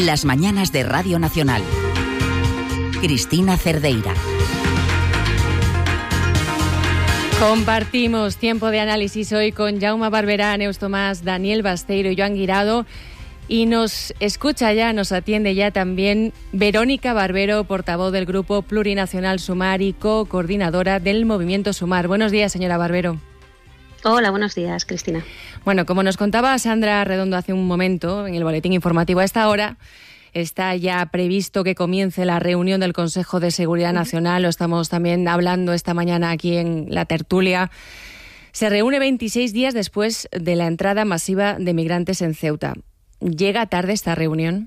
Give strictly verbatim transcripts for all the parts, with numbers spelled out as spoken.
Las mañanas de Radio Nacional. Cristina Cerdeira. Compartimos tiempo de análisis hoy con Jaume Barberá, Neus Tomás, Daniel Basteiro y Joan Guirado. Y nos escucha ya, nos atiende ya también Verónica Barbero, portavoz del Grupo Plurinacional Sumar y co-coordinadora del Movimiento Sumar. Buenos días, señora Barbero. Hola, buenos días, Cristina. Bueno, como nos contaba Sandra Redondo hace un momento en el boletín informativo, a esta hora está ya previsto que comience la reunión del Consejo de Seguridad Nacional. Lo estamos también hablando esta mañana aquí en la tertulia. Se reúne veintiséis días después de la entrada masiva de migrantes en Ceuta. ¿Llega tarde esta reunión?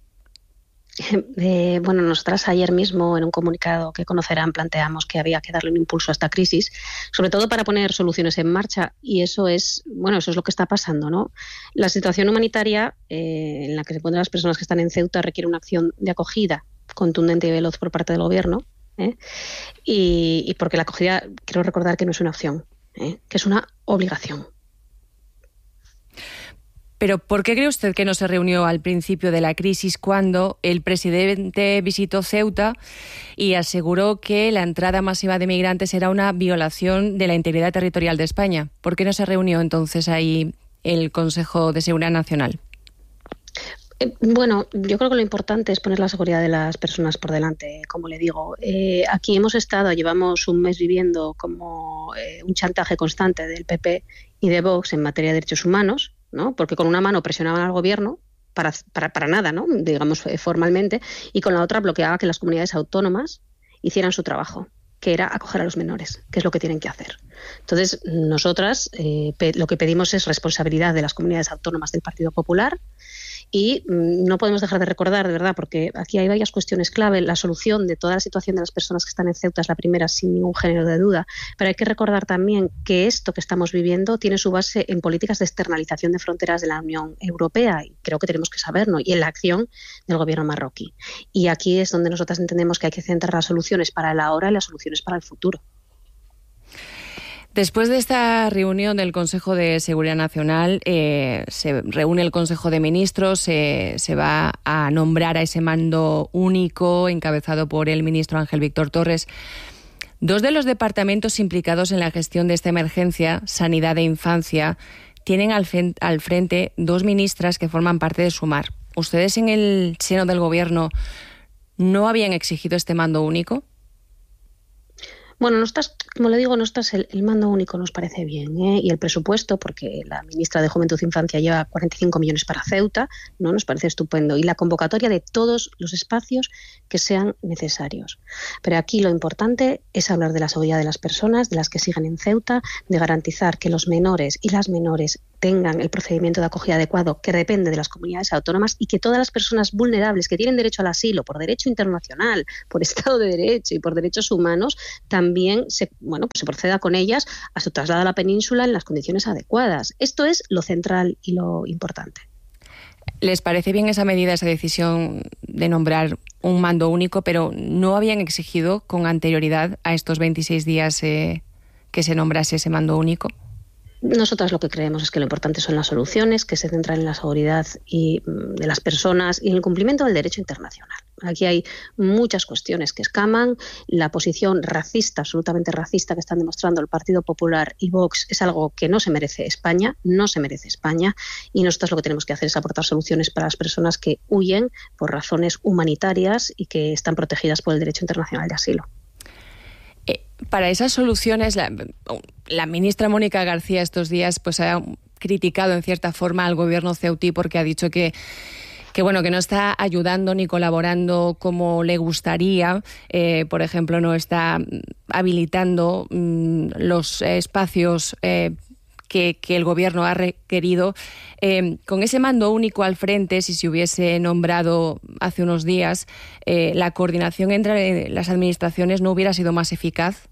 Eh, bueno, nosotras ayer mismo en un comunicado que conocerán planteamos que había que darle un impulso a esta crisis, sobre todo para poner soluciones en marcha, y eso es, bueno, eso es lo que está pasando, ¿no? La situación humanitaria eh, en la que se encuentran las personas que están en Ceuta requiere una acción de acogida contundente y veloz por parte del gobierno, ¿eh? y, y porque la acogida, quiero recordar que no es una opción, ¿eh? que es una obligación. Pero ¿por qué cree usted que no se reunió al principio de la crisis cuando el presidente visitó Ceuta y aseguró que la entrada masiva de migrantes era una violación de la integridad territorial de España? ¿Por qué no se reunió entonces ahí el Consejo de Seguridad Nacional? Bueno, yo creo que lo importante es poner la seguridad de las personas por delante, como le digo. Eh, aquí hemos estado, llevamos un mes viviendo como eh, un chantaje constante del P P y de Vox en materia de derechos humanos, ¿no? Porque con una mano presionaban al gobierno para, para, para nada, ¿no? digamos eh, formalmente, y con la otra bloqueaba que las comunidades autónomas hicieran su trabajo, que era acoger a los menores, que es lo que tienen que hacer. Entonces, nosotras eh, pe- lo que pedimos es responsabilidad de las comunidades autónomas del Partido Popular. Y no podemos dejar de recordar, de verdad, porque aquí hay varias cuestiones clave. La solución de toda la situación de las personas que están en Ceuta es la primera, sin ningún género de duda. Pero hay que recordar también que esto que estamos viviendo tiene su base en políticas de externalización de fronteras de la Unión Europea. Y creo que tenemos que saberlo. Y en la acción del gobierno marroquí. Y aquí es donde nosotras entendemos que hay que centrar las soluciones para el ahora y las soluciones para el futuro. Después de esta reunión del Consejo de Seguridad Nacional, eh, se reúne el Consejo de Ministros, eh, se va a nombrar a ese mando único encabezado por el ministro Ángel Víctor Torres. Dos de los departamentos implicados en la gestión de esta emergencia, Sanidad e Infancia, tienen al, fen- al frente dos ministras que forman parte de Sumar. ¿Ustedes en el seno del Gobierno no habían exigido este mando único? Bueno, nosotras, como le digo, nosotras el, el mando único nos parece bien, ¿eh? Y el presupuesto, porque la ministra de Juventud e Infancia lleva cuarenta y cinco millones para Ceuta, no nos parece estupendo. Y la convocatoria de todos los espacios que sean necesarios. Pero aquí lo importante es hablar de la seguridad de las personas, de las que siguen en Ceuta, de garantizar que los menores y las menores tengan el procedimiento de acogida adecuado que depende de las comunidades autónomas y que todas las personas vulnerables que tienen derecho al asilo por derecho internacional, por Estado de Derecho y por derechos humanos, también se, bueno, pues se proceda con ellas a su traslado a la península en las condiciones adecuadas. Esto es lo central y lo importante. ¿Les parece bien esa medida, esa decisión de nombrar un mando único, pero no habían exigido con anterioridad a estos veintiséis días eh, que se nombrase ese mando único? Nosotras lo que creemos es que lo importante son las soluciones, que se centran en la seguridad y, de las personas y en el cumplimiento del derecho internacional. Aquí hay muchas cuestiones que escaman. La posición racista, absolutamente racista, que están demostrando el Partido Popular y Vox es algo que no se merece España, no se merece España, y nosotros lo que tenemos que hacer es aportar soluciones para las personas que huyen por razones humanitarias y que están protegidas por el derecho internacional de asilo. Para esas soluciones, la, la ministra Mónica García estos días pues ha criticado en cierta forma al gobierno ceutí porque ha dicho que, que, bueno, que no está ayudando ni colaborando como le gustaría. Eh, por ejemplo, no está habilitando mmm, los espacios eh, que, que el gobierno ha requerido. Eh, con ese mando único al frente, si se hubiese nombrado hace unos días, eh, ¿la coordinación entre las administraciones no hubiera sido más eficaz?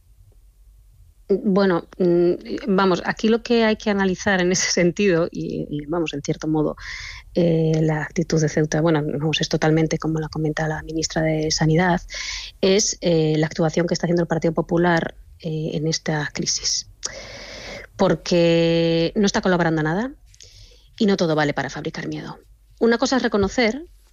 Bueno, vamos, aquí lo que hay que analizar en ese sentido, y, y vamos, en cierto modo, eh, la actitud de Ceuta, bueno, vamos, es totalmente como la comenta la ministra de Sanidad, es eh, la actuación que está haciendo el Partido Popular eh, en esta crisis. Porque no está colaborando nada y no todo vale para fabricar miedo. Una cosa es reconocer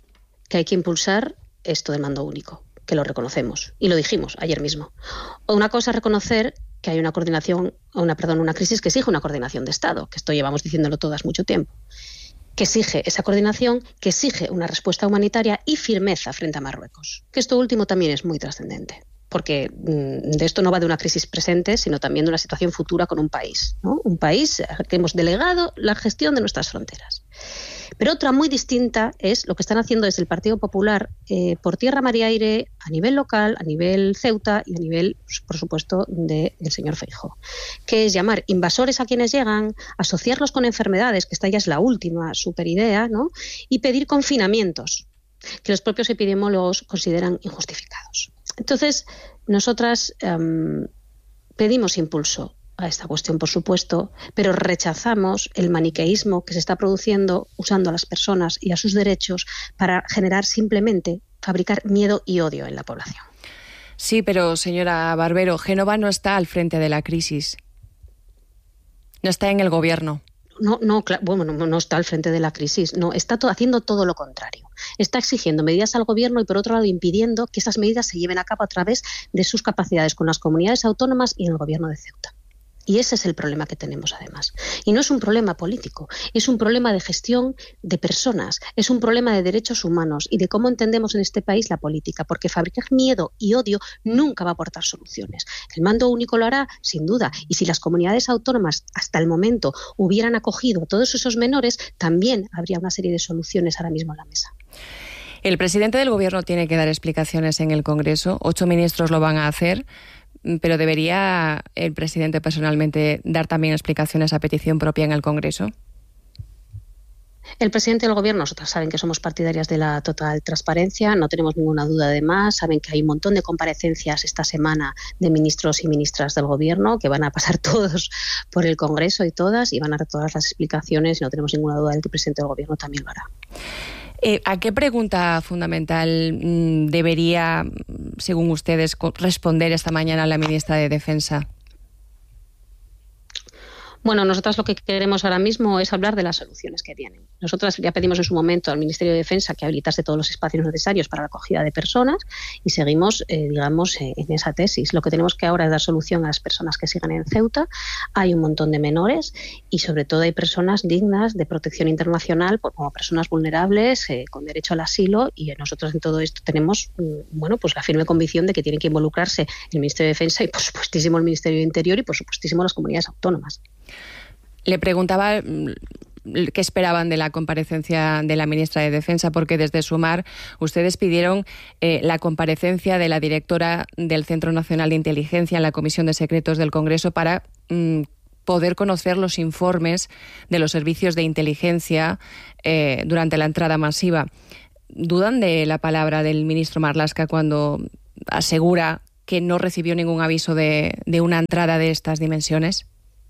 que hay que impulsar esto del mando único, que lo reconocemos y lo dijimos ayer mismo. Una cosa es reconocer que hay una coordinación, una perdón, una crisis que exige una coordinación de Estado, que esto llevamos diciéndolo todas mucho tiempo, que exige esa coordinación, que exige una respuesta humanitaria y firmeza frente a Marruecos, que esto último también es muy trascendente, porque mmm, de esto no va de una crisis presente, sino también de una situación futura con un país, ¿no? Un país al que hemos delegado la gestión de nuestras fronteras. Pero otra muy distinta es lo que están haciendo desde el Partido Popular eh, por tierra, mar y aire, a nivel local, a nivel Ceuta y a nivel, por supuesto, del señor Feijóo, que es llamar invasores a quienes llegan, asociarlos con enfermedades, que esta ya es la última super idea, ¿no? Y pedir confinamientos, que los propios epidemiólogos consideran injustificados. Entonces, nosotras um, pedimos impulso a esta cuestión, por supuesto, pero rechazamos el maniqueísmo que se está produciendo usando a las personas y a sus derechos para generar simplemente, fabricar miedo y odio en la población. Sí, pero señora Barbero, Génova no está al frente de la crisis. No está en el gobierno. No, no, bueno, no, no está al frente de la crisis, no, está to- haciendo todo lo contrario. Está exigiendo medidas al gobierno y, por otro lado, impidiendo que esas medidas se lleven a cabo a través de sus capacidades con las comunidades autónomas y en el gobierno de Ceuta. Y ese es el problema que tenemos, además. Y no es un problema político, es un problema de gestión de personas, es un problema de derechos humanos y de cómo entendemos en este país la política, porque fabricar miedo y odio nunca va a aportar soluciones. El mando único lo hará, sin duda, y si las comunidades autónomas hasta el momento hubieran acogido a todos esos menores, también habría una serie de soluciones ahora mismo en la mesa. El presidente del Gobierno tiene que dar explicaciones en el Congreso, ocho ministros lo van a hacer, pero ¿debería el presidente personalmente dar también explicaciones a petición propia en el Congreso? El presidente del Gobierno, nosotras saben que somos partidarias de la total transparencia, no tenemos ninguna duda además, saben que hay un montón de comparecencias esta semana de ministros y ministras del Gobierno que van a pasar todos por el Congreso y todas y van a dar todas las explicaciones y no tenemos ninguna duda de que el presidente del Gobierno también lo hará. Eh, ¿A qué pregunta fundamental mmm, debería, según ustedes, responder esta mañana la ministra de Defensa? Bueno, nosotras lo que queremos ahora mismo es hablar de las soluciones que vienen. Nosotras ya pedimos en su momento al Ministerio de Defensa que habilitase todos los espacios necesarios para la acogida de personas y seguimos, eh, digamos, eh, en esa tesis. Lo que tenemos que ahora es dar solución a las personas que sigan en Ceuta. Hay un montón de menores y sobre todo hay personas dignas de protección internacional como personas vulnerables, eh, con derecho al asilo y nosotros en todo esto tenemos, bueno, pues la firme convicción de que tienen que involucrarse el Ministerio de Defensa y por supuestísimo el Ministerio de Interior y por supuestísimo las comunidades autónomas. Le preguntaba qué esperaban de la comparecencia de la ministra de Defensa, porque desde Sumar ustedes pidieron eh, la comparecencia de la directora del Centro Nacional de Inteligencia en la Comisión de Secretos del Congreso para mm, poder conocer los informes de los servicios de inteligencia eh, durante la entrada masiva. ¿Dudan de la palabra del ministro Marlaska cuando asegura que no recibió ningún aviso de, de una entrada de estas dimensiones?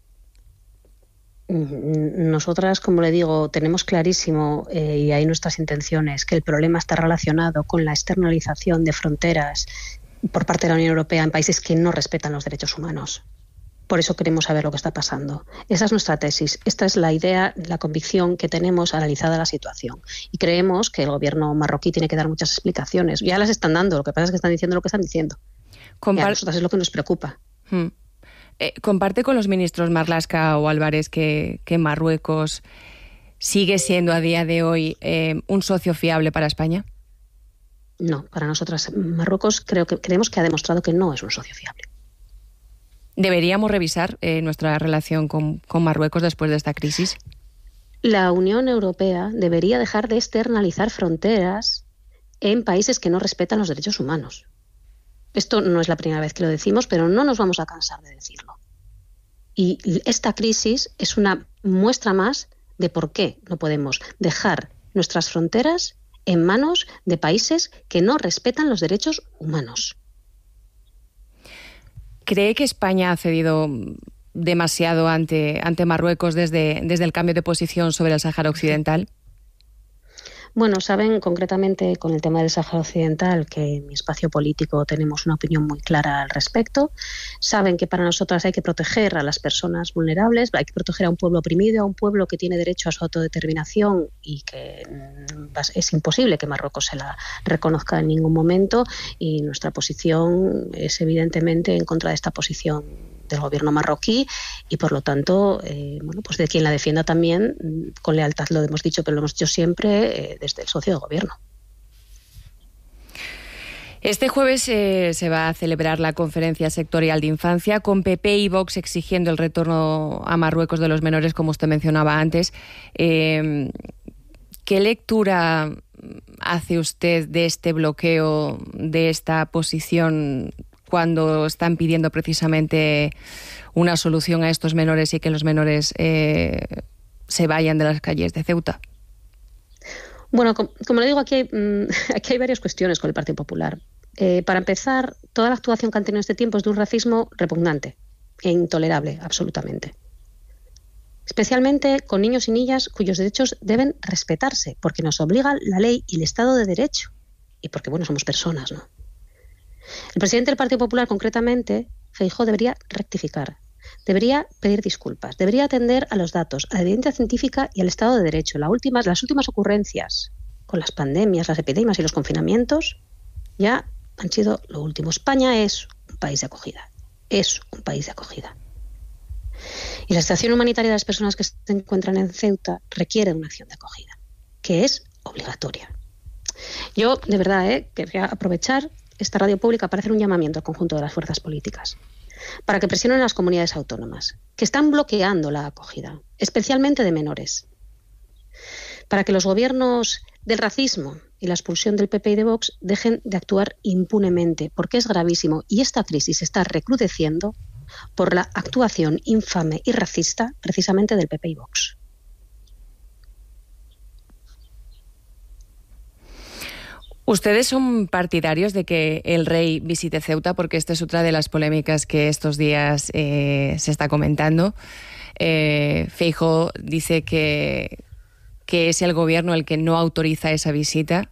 Nosotras, como le digo, tenemos clarísimo, eh, y hay nuestras intenciones, que el problema está relacionado con la externalización de fronteras por parte de la Unión Europea en países que no respetan los derechos humanos. Por eso queremos saber lo que está pasando. Esa es nuestra tesis. Esta es la idea, la convicción que tenemos analizada la situación. Y creemos que el gobierno marroquí tiene que dar muchas explicaciones. Ya las están dando, lo que pasa es que están diciendo lo que están diciendo. Compar- y a nosotras es lo que nos preocupa. Hmm. Eh, ¿Comparte con los ministros Marlaska o Álvarez que, que Marruecos sigue siendo a día de hoy eh, un socio fiable para España? No, para nosotras Marruecos creo que creemos que ha demostrado que no es un socio fiable. ¿Deberíamos revisar eh, nuestra relación con, con Marruecos después de esta crisis? La Unión Europea debería dejar de externalizar fronteras en países que no respetan los derechos humanos. Esto no es la primera vez que lo decimos, pero no nos vamos a cansar de decirlo. Y esta crisis es una muestra más de por qué no podemos dejar nuestras fronteras en manos de países que no respetan los derechos humanos. ¿Cree que España ha cedido demasiado ante, ante Marruecos desde, desde el cambio de posición sobre el Sáhara Occidental? Bueno, saben concretamente con el tema del Sáhara Occidental que en mi espacio político tenemos una opinión muy clara al respecto. Saben que para nosotras hay que proteger a las personas vulnerables, hay que proteger a un pueblo oprimido, a un pueblo que tiene derecho a su autodeterminación y que es imposible que Marruecos se la reconozca en ningún momento, y nuestra posición es evidentemente en contra de esta posición del gobierno marroquí y por lo tanto eh, bueno, pues de quien la defienda también con lealtad, lo hemos dicho, pero lo hemos dicho siempre eh, desde el socio de gobierno. Este jueves eh, se va a celebrar la conferencia sectorial de infancia con P P y Vox exigiendo el retorno a Marruecos de los menores, como usted mencionaba antes. Eh, ¿Qué lectura hace usted de este bloqueo, de esta posición, cuando están pidiendo precisamente una solución a estos menores y que los menores eh, se vayan de las calles de Ceuta? Bueno, como, como le digo, aquí hay, mmm, aquí hay varias cuestiones con el Partido Popular. Eh, para empezar, toda la actuación que han tenido este tiempo es de un racismo repugnante e intolerable, absolutamente. Especialmente con niños y niñas cuyos derechos deben respetarse, porque nos obliga la ley y el Estado de Derecho, y porque, bueno, somos personas, ¿no? El presidente del Partido Popular, concretamente, Feijóo, debería rectificar, debería pedir disculpas, debería atender a los datos, a la evidencia científica y al Estado de Derecho. La última, las últimas ocurrencias con las pandemias, las epidemias y los confinamientos ya han sido lo último. España es un país de acogida, es un país de acogida. Y la situación humanitaria de las personas que se encuentran en Ceuta requiere una acción de acogida, que es obligatoria. Yo, de verdad, eh, quería aprovechar esta radio pública para hacer un llamamiento al conjunto de las fuerzas políticas, para que presionen a las comunidades autónomas, que están bloqueando la acogida, especialmente de menores, para que los gobiernos del racismo y la expulsión del P P y de Vox dejen de actuar impunemente, porque es gravísimo, y esta crisis está recrudeciendo por la actuación infame y racista precisamente del P P y Vox. ¿Ustedes son partidarios de que el rey visite Ceuta? Porque esta es otra de las polémicas que estos días eh, se está comentando. Eh, Feijóo dice que, que es el gobierno el que no autoriza esa visita.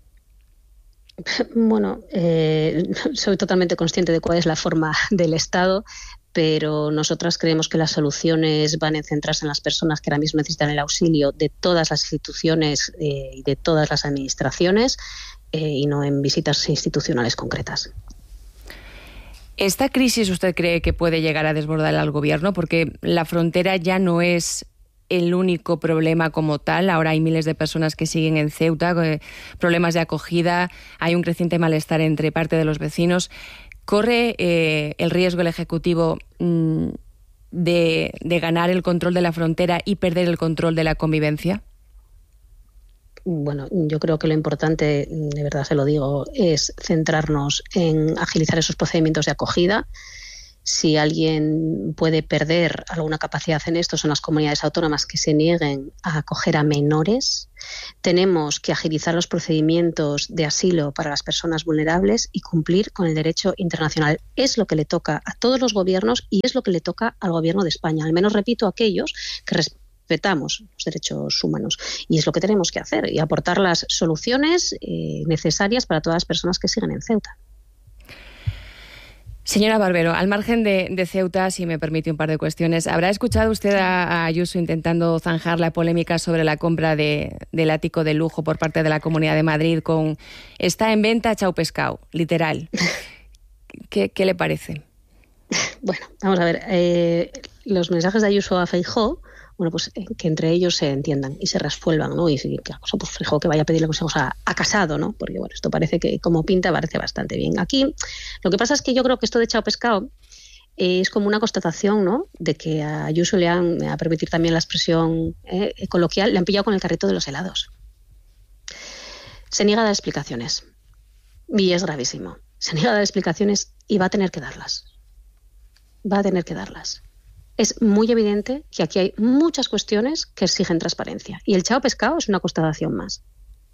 Bueno, eh, soy totalmente consciente de cuál es la forma del Estado, pero nosotras creemos que las soluciones van a centrarse en las personas que ahora mismo necesitan el auxilio de todas las instituciones eh, y de todas las administraciones, eh, y no en visitas institucionales concretas. ¿Esta crisis usted cree que puede llegar a desbordar al gobierno? Porque la frontera ya no es el único problema como tal. Ahora hay miles de personas que siguen en Ceuta, eh, problemas de acogida, hay un creciente malestar entre parte de los vecinos. ¿Corre eh, el riesgo el Ejecutivo mmm, de, de ganar el control de la frontera y perder el control de la convivencia? Bueno, yo creo que lo importante, de verdad se lo digo, es centrarnos en agilizar esos procedimientos de acogida. Si alguien puede perder alguna capacidad en esto, son las comunidades autónomas que se nieguen a acoger a menores. Tenemos que agilizar los procedimientos de asilo para las personas vulnerables y cumplir con el derecho internacional. Es lo que le toca a todos los gobiernos y es lo que le toca al gobierno de España. Al menos, repito, a aquellos que respetamos los derechos humanos. Y es lo que tenemos que hacer y aportar las soluciones eh, necesarias para todas las personas que siguen en Ceuta. Señora Barbero, al margen de, de Ceuta, si me permite un par de cuestiones, ¿habrá escuchado usted a, a Ayuso intentando zanjar la polémica sobre la compra de, del ático de lujo por parte de la Comunidad de Madrid con "está en venta, chao pescado", literal? ¿Qué, qué le parece? Bueno, vamos a ver, eh, los mensajes de Ayuso a Feijóo, bueno, pues eh, que entre ellos se entiendan y se resuelvan, ¿no? Y si que cosa, pues Feijóo que vaya a pedirle consejos a, a Casado, ¿no? Porque bueno, esto parece que como pinta parece bastante bien. Aquí lo que pasa es que yo creo que esto de chao pescado eh, es como una constatación, ¿no? De que a Ayuso le han, me va a permitir también la expresión eh, coloquial, le han pillado con el carrito de los helados. Se niega a dar explicaciones y es gravísimo. Se niega a dar explicaciones y va a tener que darlas. Va a tener que darlas. Es muy evidente que aquí hay muchas cuestiones que exigen transparencia. Y el chao pescado es una constatación más.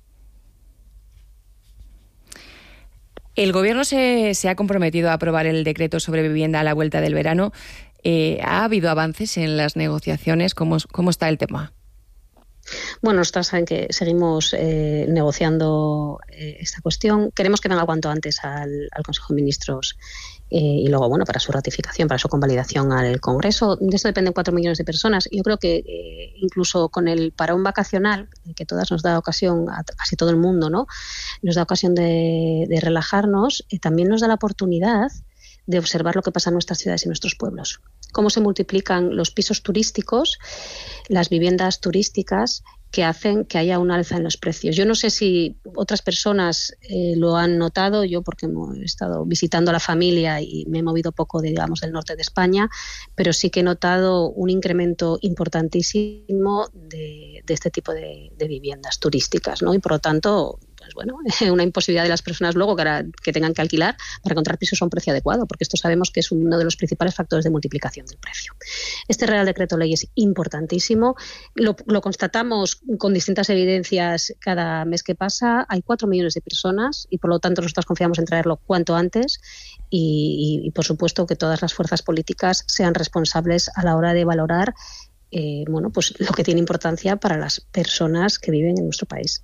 El Gobierno se, se ha comprometido a aprobar el decreto sobre vivienda a la vuelta del verano. Eh, ¿Ha habido avances en las negociaciones? ¿Cómo, cómo está el tema? Bueno, nosotras saben que seguimos eh, negociando eh, esta cuestión. Queremos que venga cuanto antes al, al Consejo de Ministros eh, y luego, bueno, para su ratificación, para su convalidación al Congreso. De eso dependen cuatro millones de personas. Yo creo que eh, incluso con el parón vacacional, que todas nos da ocasión, a casi todo el mundo, ¿no? Nos da ocasión de, de relajarnos, eh, también nos da la oportunidad de observar lo que pasa en nuestras ciudades y nuestros pueblos. Cómo se multiplican los pisos turísticos, las viviendas turísticas, que hacen que haya un alza en los precios. Yo no sé si otras personas eh, lo han notado, yo porque he estado visitando a la familia y me he movido poco, de, digamos, del norte de España, pero sí que he notado un incremento importantísimo de, de este tipo de, de viviendas turísticas, ¿no? Y por lo tanto, pues bueno, una imposibilidad de las personas luego que, ahora, que tengan que alquilar para encontrar pisos a un precio adecuado, porque esto sabemos que es uno de los principales factores de multiplicación del precio. Este Real Decreto Ley es importantísimo, lo, lo constatamos con distintas evidencias cada mes que pasa. Hay cuatro millones de personas y por lo tanto nosotros confiamos en traerlo cuanto antes y, y, y por supuesto que todas las fuerzas políticas sean responsables a la hora de valorar eh, bueno, pues lo que tiene importancia para las personas que viven en nuestro país.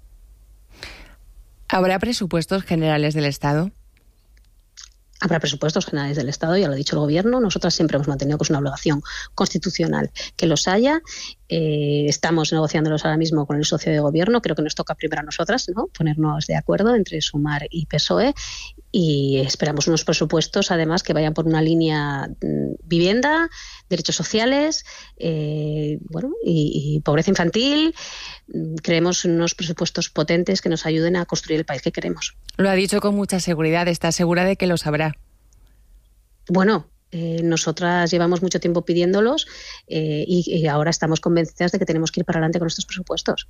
¿Habrá presupuestos generales del Estado? Habrá presupuestos generales del Estado, ya lo ha dicho el Gobierno. Nosotras siempre hemos mantenido que es una obligación constitucional que los haya. Eh, estamos negociándolos ahora mismo con el socio de Gobierno. Creo que nos toca primero a nosotras, ¿no?, ponernos de acuerdo entre Sumar y P S O E, y esperamos unos presupuestos además que vayan por una línea mmm, vivienda, derechos sociales, eh, bueno, y, y pobreza infantil. Creemos unos presupuestos potentes que nos ayuden a construir el país que queremos. Lo ha dicho con mucha seguridad. ¿Está segura de que lo sabrá? Bueno, eh, nosotras llevamos mucho tiempo pidiéndolos eh, y, y ahora estamos convencidas de que tenemos que ir para adelante con estos presupuestos.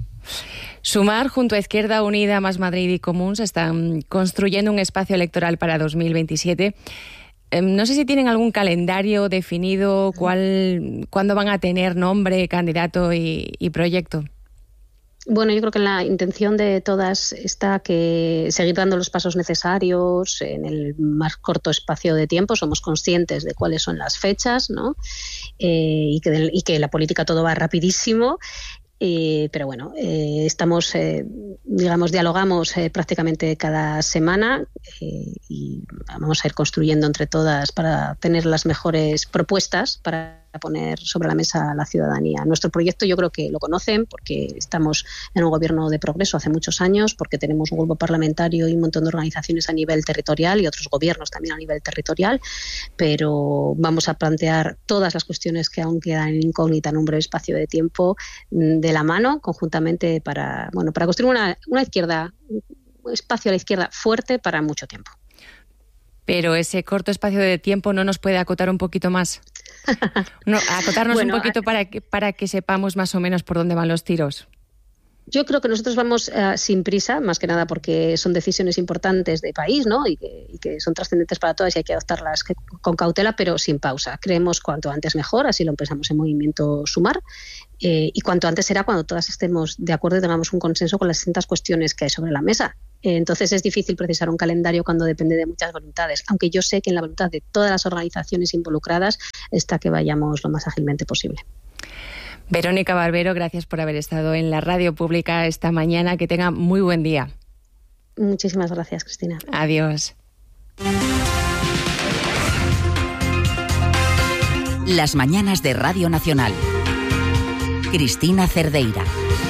Sumar, junto a Izquierda Unida, Más Madrid y Comuns, están construyendo un espacio electoral para dos mil veintisiete. Eh, no sé si tienen algún calendario definido, cuál, cuándo van a tener nombre, candidato y, y proyecto. Bueno, yo creo que la intención de todas está que seguir dando los pasos necesarios en el más corto espacio de tiempo. Somos conscientes de cuáles son las fechas, ¿no? Eh, y, que, y que la política todo va rapidísimo. Eh, pero bueno, eh, estamos, eh, digamos, dialogamos eh, prácticamente cada semana eh, y vamos a ir construyendo entre todas para tener las mejores propuestas para poner sobre la mesa a la ciudadanía. Nuestro proyecto yo creo que lo conocen porque estamos en un gobierno de progreso hace muchos años, porque tenemos un grupo parlamentario y un montón de organizaciones a nivel territorial y otros gobiernos también a nivel territorial, pero vamos a plantear todas las cuestiones que aún quedan en incógnita en un breve espacio de tiempo de la mano, conjuntamente para, bueno, para construir una, una izquierda, un espacio a la izquierda fuerte para mucho tiempo. Pero ese corto espacio de tiempo no nos puede acotar un poquito más. No, acotarnos bueno, un poquito para que, para que sepamos más o menos por dónde van los tiros. Yo creo que nosotros vamos uh, sin prisa, más que nada porque son decisiones importantes de país, ¿no? Y que, y que son trascendentes para todas y hay que adoptarlas que, con cautela, pero sin pausa. Creemos cuanto antes mejor, así lo empezamos en Movimiento Sumar, eh, y cuanto antes será cuando todas estemos de acuerdo y tengamos un consenso con las distintas cuestiones que hay sobre la mesa. Eh, entonces es difícil precisar un calendario cuando depende de muchas voluntades, aunque yo sé que en la voluntad de todas las organizaciones involucradas está que vayamos lo más ágilmente posible. Verónica Barbero, gracias por haber estado en la radio pública esta mañana. Que tenga muy buen día. Muchísimas gracias, Cristina. Adiós. Las mañanas de Radio Nacional. Cristina Cerdeira.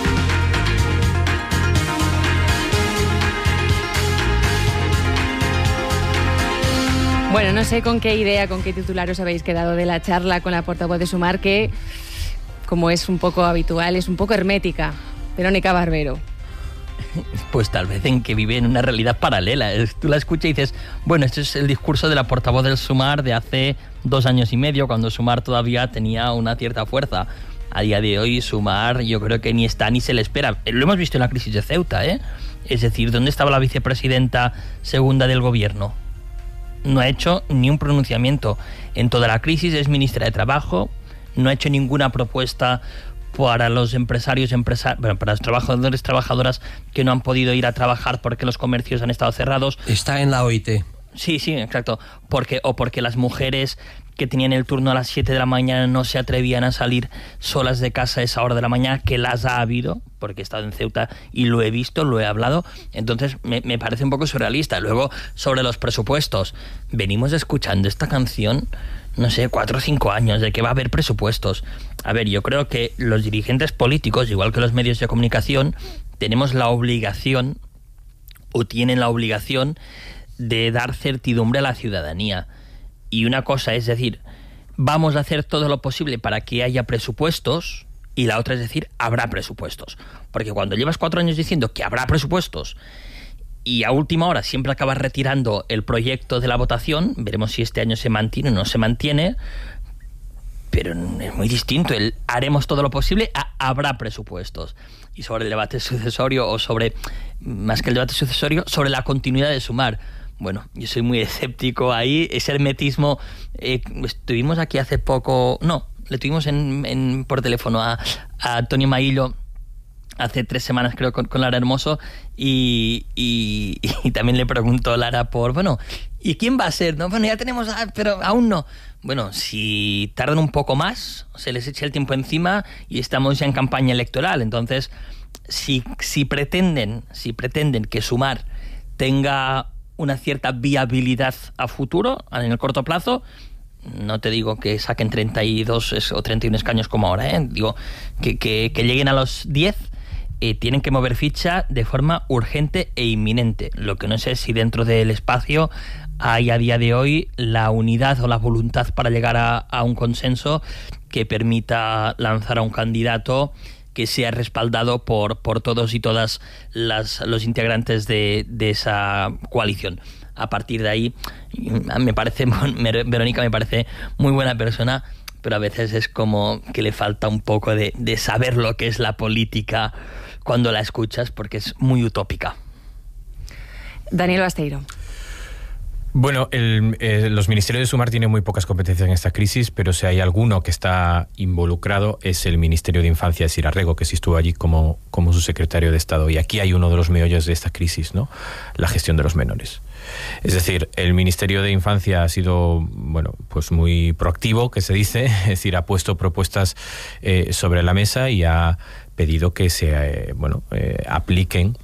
Bueno, no sé con qué idea, con qué titular os habéis quedado de la charla con la portavoz de Sumar, que, como es un poco habitual, es un poco hermética. Verónica Barbero. Pues tal vez en que vive en una realidad paralela. Tú la escuchas y dices, bueno, este es el discurso de la portavoz del Sumar de hace dos años y medio, cuando Sumar todavía tenía una cierta fuerza. A día de hoy, Sumar yo creo que ni está ni se le espera. Lo hemos visto en la crisis de Ceuta, ¿eh? Es decir, ¿dónde estaba la vicepresidenta segunda del gobierno? No ha hecho ni un pronunciamiento en toda la crisis, es ministra de Trabajo, no ha hecho ninguna propuesta para los empresarios, empresa, bueno, para los trabajadores, trabajadoras que no han podido ir a trabajar porque los comercios han estado cerrados. Está en la O I T. Sí, sí, exacto. Porque, o porque las mujeres que tenían el turno a las siete de la mañana no se atrevían a salir solas de casa a esa hora de la mañana, que las ha habido, porque he estado en Ceuta y lo he visto, lo he hablado. Entonces me, me parece un poco surrealista. Luego, sobre los presupuestos, venimos escuchando esta canción, no sé, cuatro o cinco años, de que va a haber presupuestos. A ver, yo creo que los dirigentes políticos, igual que los medios de comunicación, tenemos la obligación, o tienen la obligación, de dar certidumbre a la ciudadanía. Y una cosa es decir, vamos a hacer todo lo posible para que haya presupuestos, y la otra es decir, habrá presupuestos. Porque cuando llevas cuatro años diciendo que habrá presupuestos y a última hora siempre acabas retirando el proyecto de la votación, veremos si este año se mantiene o no se mantiene, pero es muy distinto. El haremos todo lo posible a habrá presupuestos. Y sobre el debate sucesorio, o sobre, más que el debate sucesorio, sobre la continuidad de Sumar. Bueno, yo soy muy escéptico ahí. Ese hermetismo, eh, estuvimos aquí hace poco, no, le tuvimos en, en, por teléfono a, a Antonio Maillo hace tres semanas, creo, con, con Lara Hermoso, y, y, y también le preguntó Lara por, bueno, ¿y quién va a ser? No, bueno, ya tenemos, ah, pero aún no. Bueno, si tardan un poco más, se les echa el tiempo encima y estamos ya en campaña electoral. Entonces, si, si pretenden, si pretenden que Sumar tenga una cierta viabilidad a futuro, en el corto plazo, no te digo que saquen treinta y dos o treinta y uno escaños como ahora, ¿eh? Digo que, que, que lleguen a los diez. Eh, tienen que mover ficha de forma urgente e inminente. Lo que no sé es si dentro del espacio hay a día de hoy la unidad o la voluntad para llegar a, a un consenso que permita lanzar a un candidato que sea respaldado por, por todos y todas las, los integrantes de, de esa coalición. A partir de ahí, me parece, Verónica me parece muy buena persona, pero a veces es como que le falta un poco de, de saber lo que es la política cuando la escuchas, porque es muy utópica. Daniel Basteiro. Bueno, el, eh, los ministerios de Sumar tienen muy pocas competencias en esta crisis, pero si hay alguno que está involucrado es el Ministerio de Infancia de Sira Rego, que sí estuvo allí como, como su secretario de Estado. Y aquí hay uno de los meollos de esta crisis, ¿no? La gestión de los menores. Es decir, el Ministerio de Infancia ha sido, bueno, pues muy proactivo, que se dice, es decir, ha puesto propuestas eh, sobre la mesa y ha pedido que se, eh, bueno, eh, apliquen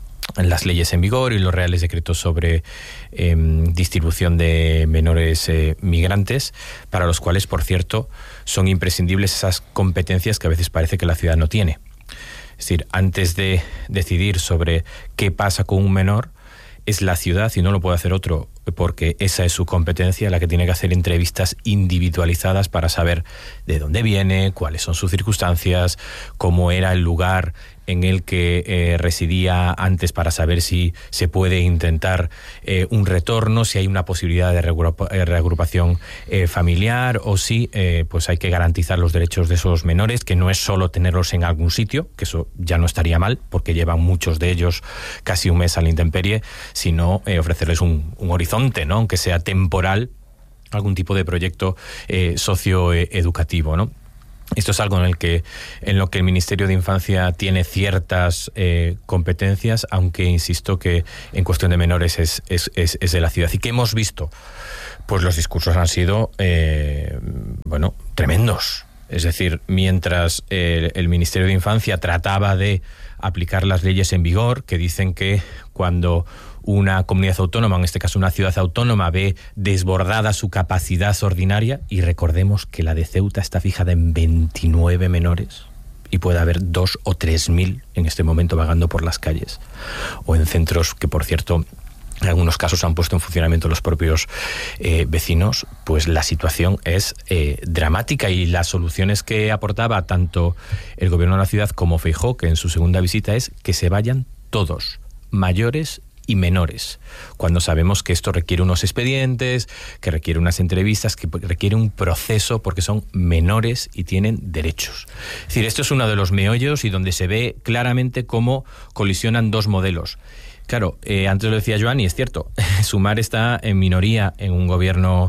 las leyes en vigor y los reales decretos sobre eh, distribución de menores eh, migrantes, para los cuales, por cierto, son imprescindibles esas competencias que a veces parece que la ciudad no tiene. Es decir, antes de decidir sobre qué pasa con un menor, es la ciudad, y no lo puede hacer otro, porque esa es su competencia, la que tiene que hacer entrevistas individualizadas para saber de dónde viene, cuáles son sus circunstancias, cómo era el lugar en el que eh, residía antes, para saber si se puede intentar eh, un retorno, si hay una posibilidad de reagrupa, eh, reagrupación eh, familiar, o si eh, pues hay que garantizar los derechos de esos menores, que no es solo tenerlos en algún sitio, que eso ya no estaría mal, porque llevan muchos de ellos casi un mes a la intemperie, sino eh, ofrecerles un, un horizonte, ¿no? Aunque sea temporal, algún tipo de proyecto eh, socioeducativo, ¿no? Esto es algo en el que en lo que el Ministerio de Infancia tiene ciertas eh, competencias, aunque insisto que en cuestión de menores es, es, es, es de la ciudad. ¿Y qué hemos visto? Pues los discursos han sido eh, bueno, tremendos. Es decir, mientras eh, el Ministerio de Infancia trataba de aplicar las leyes en vigor, que dicen que cuando una comunidad autónoma, en este caso una ciudad autónoma, ve desbordada su capacidad ordinaria, y recordemos que la de Ceuta está fijada en veintinueve menores y puede haber dos o tres mil en este momento vagando por las calles o en centros que, por cierto, en algunos casos han puesto en funcionamiento los propios eh, vecinos, pues la situación es eh, dramática, y las soluciones que aportaba tanto el gobierno de la ciudad como Feijóo, que en su segunda visita, es que se vayan todos, mayores y menores, cuando sabemos que esto requiere unos expedientes, que requiere unas entrevistas, que requiere un proceso, porque son menores y tienen derechos. Es decir, esto es uno de los meollos y donde se ve claramente cómo colisionan dos modelos. Claro, eh, antes lo decía Joan, y es cierto, Sumar está en minoría en un gobierno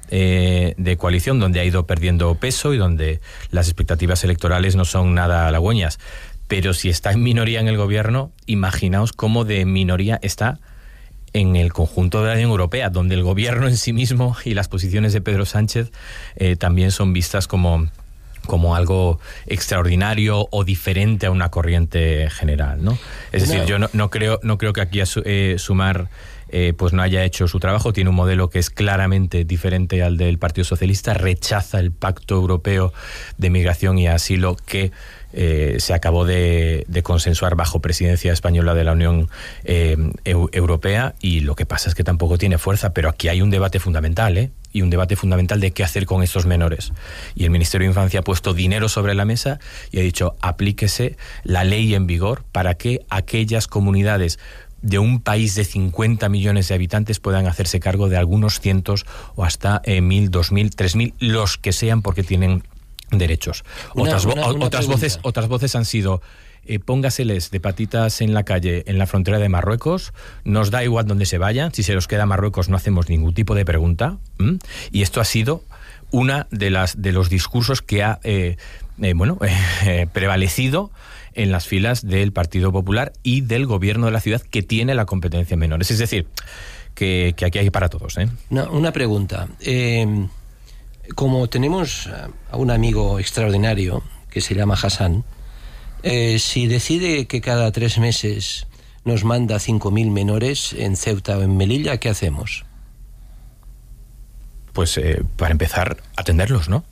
eh, de coalición donde ha ido perdiendo peso y donde las expectativas electorales no son nada halagüeñas. Pero si está en minoría en el gobierno, imaginaos cómo de minoría está en el conjunto de la Unión Europea, donde el gobierno en sí mismo y las posiciones de Pedro Sánchez eh, también son vistas como, como algo extraordinario o diferente a una corriente general, ¿no? Es decir, no. yo no, no creo no creo que aquí eh, Sumar eh, pues no haya hecho su trabajo. Tiene un modelo que es claramente diferente al del Partido Socialista, rechaza el Pacto Europeo de Migración y Asilo que Eh, se acabó de, de consensuar bajo presidencia española de la Unión eh, eu, Europea, y lo que pasa es que tampoco tiene fuerza. Pero aquí hay un debate fundamental, ¿eh? Y un debate fundamental de qué hacer con estos menores. Y el Ministerio de Infancia ha puesto dinero sobre la mesa y ha dicho, aplíquese la ley en vigor para que aquellas comunidades de un país de cincuenta millones de habitantes puedan hacerse cargo de algunos cientos o hasta eh, mil, dos mil, tres mil, los que sean, porque tienen derechos. Una, otras, una, una otras voces otras voces han sido eh, póngaseles de patitas en la calle en la frontera de Marruecos, nos da igual dónde se vayan, si se los queda Marruecos no hacemos ningún tipo de pregunta. ¿Mm? Y esto ha sido una de las de los discursos que ha eh, eh, bueno eh, prevalecido en las filas del Partido Popular y del gobierno de la ciudad, que tiene la competencia en menores. Es decir, que, que aquí hay para todos, ¿eh? Una, una pregunta. Eh... Como tenemos a un amigo extraordinario que se llama Hassan, eh, si decide que cada tres meses nos manda cinco mil menores en Ceuta o en Melilla, ¿qué hacemos? Pues eh, para empezar, atenderlos, ¿no?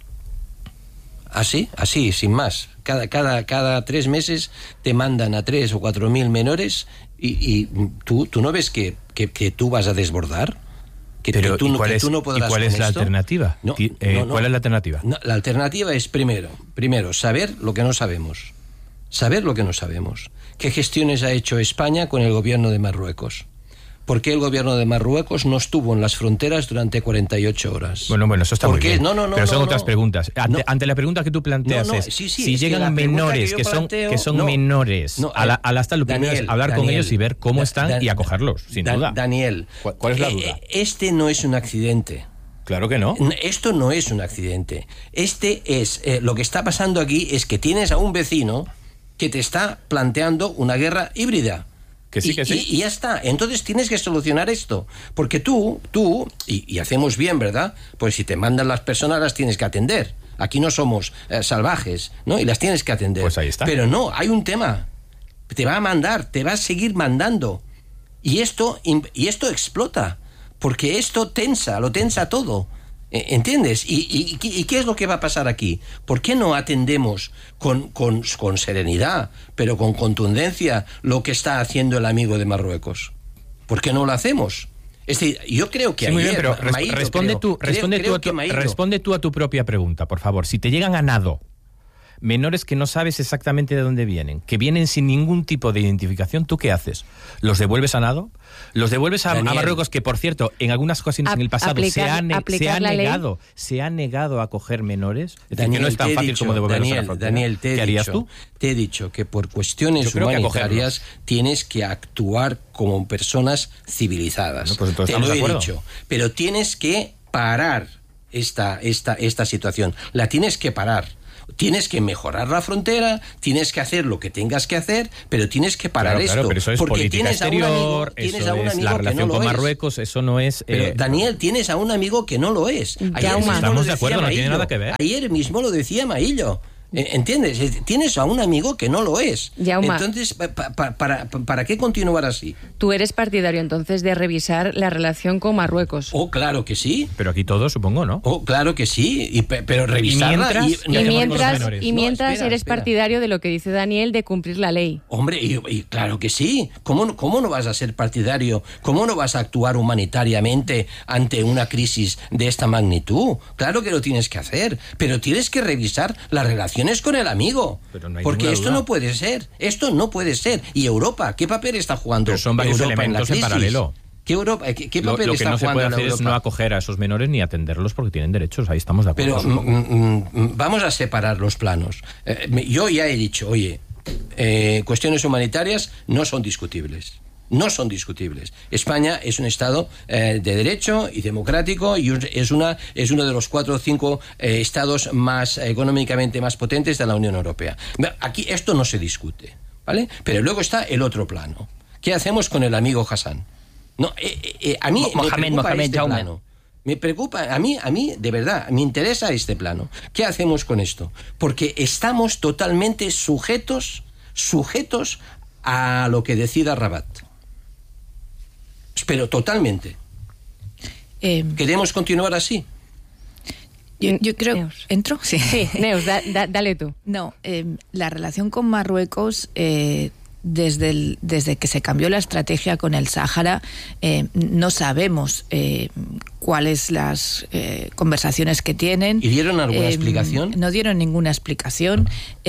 Así, así, sin más. Cada, cada, cada tres meses te mandan a tres o cuatro mil menores y, y tú, tú no ves que, que, que tú vas a desbordar. Que, Pero, que tú, ¿y cuál, que es, tú no podrás ¿y cuál es la esto? alternativa? No, eh, no, no. ¿Cuál es la alternativa? No, la alternativa es primero, primero, saber lo que no sabemos. Saber lo que no sabemos. ¿Qué gestiones ha hecho España con el gobierno de Marruecos? ¿Por qué el gobierno de Marruecos no estuvo en las fronteras durante cuarenta y ocho horas? Bueno, bueno, eso está muy bien. No, no, no, pero son no, otras no. preguntas. Ante, no. ante la pregunta que tú planteas no, no, es, sí, sí, si es llegan que menores que, que son, planteo, que son no, menores no, a la, a la hasta, lo primero Daniel, es hablar Daniel, con ellos y ver cómo da, están da, y acogerlos, sin da, duda. Daniel, ¿Cuál, ¿cuál es la duda? Eh, este no es un accidente. Claro que no. Esto no es un accidente. Este es, eh, lo que está pasando aquí es que tienes a un vecino que te está planteando una guerra híbrida. Que sí, y, que sí. Y, y ya está. Entonces tienes que solucionar esto. Porque tú, tú, y, y hacemos bien, ¿verdad? Pues si te mandan las personas, las tienes que atender. Aquí no somos eh, salvajes, ¿no? Y las tienes que atender. Pues ahí está. Pero no, hay un tema. Te va a mandar, te va a seguir mandando. Y esto, y esto explota. Porque esto tensa, lo tensa todo. ¿Entiendes? ¿Y, y, ¿Y qué es lo que va a pasar aquí? ¿Por qué no atendemos con, con, con serenidad, pero con contundencia, lo que está haciendo el amigo de Marruecos? ¿Por qué no lo hacemos? Es decir, yo creo que sí, muy ayer, bien, pero Maído, responde, creo, tú, responde, creo, tú creo a tu, responde tú a tu propia pregunta, por favor. Si te llegan a nado menores que no sabes exactamente de dónde vienen, que vienen sin ningún tipo de identificación, ¿tú qué haces? ¿Los devuelves a nado? ¿Los devuelves a, a Marruecos, que por cierto, en algunas ocasiones a, en el pasado aplicar, se ha, ne se ha negado ley. se ha negado a acoger menores? Es decir, que no es tan fácil dicho, como devolverlos Daniel, a la frontera. Daniel, te ¿Qué harías dicho, tú? Te he dicho que por cuestiones humanitarias tienes que actuar como personas civilizadas. No, pues te lo he dicho. Pero tienes que parar esta, esta, esta situación. La tienes que parar. Tienes que mejorar la frontera, tienes que hacer lo que tengas que hacer, pero tienes que parar claro, esto. Claro, pero eso es porque política tienes exterior, a un amigo, tienes eso a un es amigo la relación que no con lo Marruecos, es. eso no es... Pero, eh, Daniel, tienes a un amigo que no lo es. Ayer mismo Estamos lo de acuerdo, decía no tiene Maillo. nada que ver. Ayer mismo lo decía Maillo. ¿Entiendes? Tienes a un amigo que no lo es. Jaume. Entonces, pa, pa, pa, para, ¿para qué continuar así? Tú eres partidario entonces de revisar la relación con Marruecos. Oh, claro que sí. Pero aquí todos, supongo, ¿no? Oh, claro que sí. Y, pero revisarla... Y mientras, y, y mientras, y mientras no, espera, eres espera. partidario de lo que dice Daniel de cumplir la ley. Hombre, y, y claro que sí. ¿Cómo, ¿Cómo no vas a ser partidario? ¿Cómo no vas a actuar humanitariamente ante una crisis de esta magnitud? Claro que lo tienes que hacer, pero tienes que revisar las relaciones con el amigo. Pero no hay Porque esto duda. no puede ser. Esto no puede ser. ¿Y Europa? ¿Qué papel está jugando Pero son varios Europa elementos en, en paralelo. ¿Qué, Europa, qué, qué Lo, papel lo está que no se jugando puede hacer Europa? es no acoger a esos menores ni atenderlos porque tienen derechos. Ahí estamos de acuerdo. Pero mm, mm, vamos a separar los planos. Eh, yo ya he dicho, oye, eh, cuestiones humanitarias no son discutibles. No son discutibles. España es un Estado eh, de derecho y democrático y es, una, es uno de los cuatro o cinco eh, Estados más económicamente más potentes de la Unión Europea. Aquí esto no se discute, ¿vale? Pero luego está el otro plano. ¿Qué hacemos con el amigo Hassan? No, eh, eh, a mí Mohamed, me preocupa Mohamed, este Jaume. plano. Me preocupa, a mí, a mí, de verdad, me interesa este plano. ¿Qué hacemos con esto? Porque estamos totalmente sujetos, sujetos a lo que decida Rabat. Pero totalmente. Eh, ¿Queremos continuar así? yo, yo creo... Neus. ¿Entro? Sí. Sí, Neus, da, da, dale tú. No, eh, la relación con Marruecos, eh, desde, el, desde que se cambió la estrategia con el Sáhara, eh, no sabemos eh, cuáles las eh, conversaciones que tienen. ¿Y dieron alguna Eh, explicación? No dieron ninguna explicación,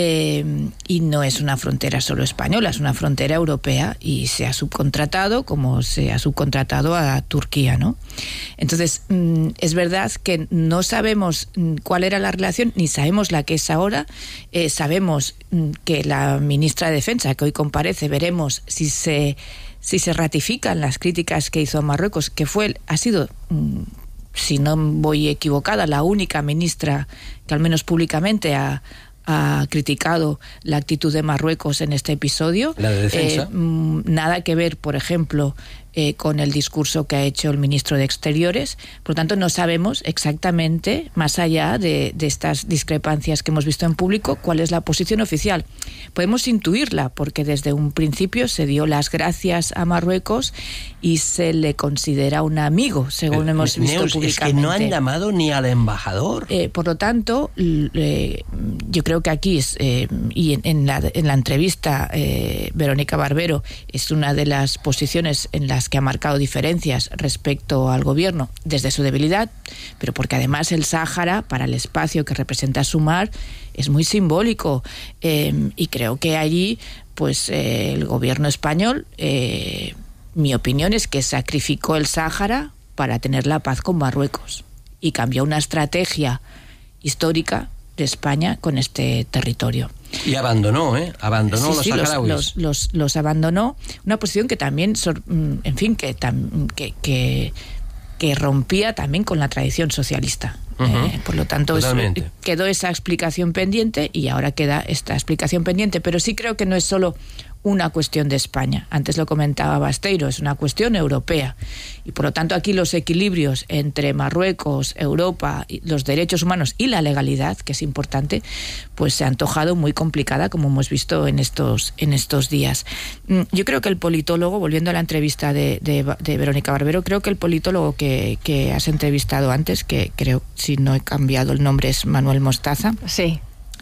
eh, y no es una frontera solo española, es una frontera europea y se ha subcontratado como se ha subcontratado a Turquía, ¿no? Entonces, mm, es verdad que no sabemos mm, cuál era la relación, ni sabemos la que es ahora. Eh, sabemos mm, que la ministra de Defensa, que hoy comparece, veremos si se si se ratifican las críticas que hizo a Marruecos, que fue ha sido, mm, si no voy equivocada, la única ministra que al menos públicamente ha ha criticado la actitud de Marruecos en este episodio. La de Defensa. Eh, mm, nada que ver, por ejemplo, eh, con el discurso que ha hecho el ministro de Exteriores. Por lo tanto, no sabemos exactamente, más allá de, de estas discrepancias que hemos visto en público, cuál es la posición oficial. Podemos intuirla, porque desde un principio se dio las gracias a Marruecos y se le considera un amigo, según Pero, hemos visto Neus, públicamente. es que no han llamado ni al embajador. Eh, por lo tanto, l- eh, yo creo que aquí, es, eh, y en, en, la, en la entrevista, eh, Verónica Barbero es una de las posiciones en las que ha marcado diferencias respecto al gobierno desde su debilidad, pero porque además el Sáhara, para el espacio que representa Sumar, es muy simbólico, eh, y creo que allí, pues eh, el gobierno español, eh, mi opinión es que sacrificó el Sáhara para tener la paz con Marruecos y cambió una estrategia histórica de España con este territorio. Y abandonó, ¿eh? Abandonó Sí, los sí, los, saharauis. los, los, los abandonó. Una posición que también, sor- en fin, que, tam- que, que, que rompía también con la tradición socialista. Ujú. Eh, por lo tanto, es- Totalmente. quedó esa explicación pendiente y ahora queda esta explicación pendiente. Pero sí creo que no es solo una cuestión de España. Antes lo comentaba Basteiro, es una cuestión europea. Y por lo tanto aquí los equilibrios entre Marruecos, Europa, y los derechos humanos y la legalidad, que es importante, pues se ha antojado muy complicada, como hemos visto en estos, en estos días. Mm, Yo creo que el politólogo, volviendo a la entrevista de, de, de Verónica Barbero, creo que el politólogo que, que has entrevistado antes, que creo, si no he cambiado el nombre, es Manuel Mostaza, Sí.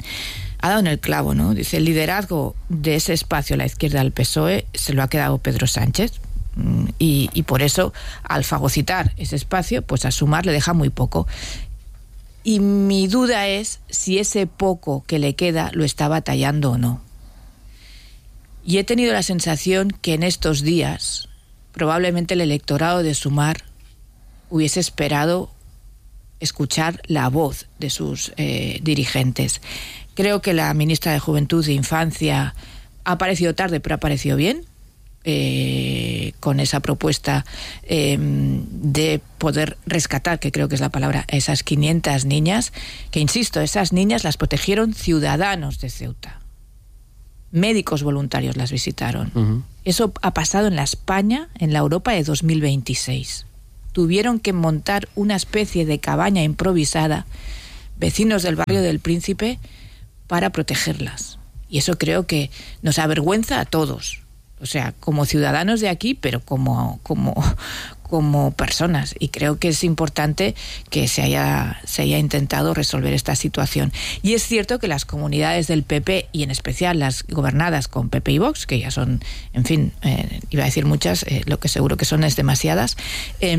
ha dado en el clavo, ¿no? Dice, el liderazgo de ese espacio a la izquierda del P S O E se lo ha quedado Pedro Sánchez, mm, y, y por eso, al fagocitar ese espacio, pues a Sumar le deja muy poco. Y mi duda es si ese poco que le queda lo está batallando o no. Y he tenido la sensación que en estos días probablemente el electorado de Sumar hubiese esperado escuchar la voz de sus eh, dirigentes. Creo que la ministra de Juventud e Infancia ha aparecido tarde, pero ha aparecido bien, eh, con esa propuesta eh, de poder rescatar, que creo que es la palabra, a esas quinientas niñas, que insisto, esas niñas las protegieron ciudadanos de Ceuta. Médicos voluntarios las visitaron. Ujú. Eso ha pasado en la España, en la Europa de dos mil veintiséis. Tuvieron que montar una especie de cabaña improvisada, vecinos del barrio del Príncipe, para protegerlas. Y eso creo que nos avergüenza a todos. O sea, como ciudadanos de aquí, pero como, como, como personas. Y creo que es importante que se haya, se haya intentado resolver esta situación. Y es cierto que las comunidades del P P, y en especial las gobernadas con P P y Vox, que ya son, en fin, eh, iba a decir muchas, eh, lo que seguro que son es demasiadas, eh,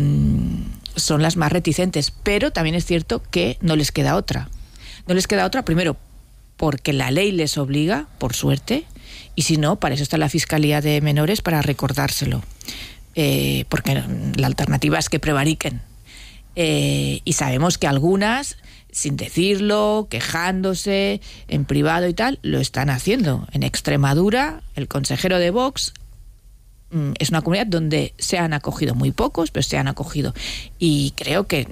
son las más reticentes. Pero también es cierto que no les queda otra. No les queda otra, primero, porque la ley les obliga, por suerte, y si no, para eso está la Fiscalía de Menores, para recordárselo. Eh, porque la alternativa es que prevariquen. Eh, y sabemos que algunas, sin decirlo, quejándose en privado y tal, lo están haciendo. En Extremadura, el consejero de Vox es una comunidad donde se han acogido muy pocos, pero se han acogido. Y creo que